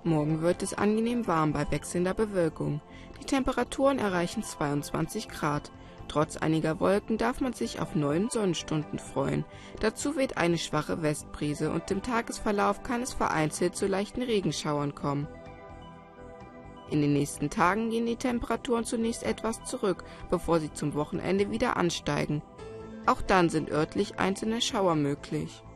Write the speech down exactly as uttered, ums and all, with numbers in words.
Morgen wird es angenehm warm bei wechselnder Bewölkung. Die Temperaturen erreichen zweiundzwanzig Grad. Trotz einiger Wolken darf man sich auf neun Sonnenstunden freuen. Dazu weht eine schwache Westbrise und im Tagesverlauf kann es vereinzelt zu leichten Regenschauern kommen. In den nächsten Tagen gehen die Temperaturen zunächst etwas zurück, bevor sie zum Wochenende wieder ansteigen. Auch dann sind örtlich einzelne Schauer möglich.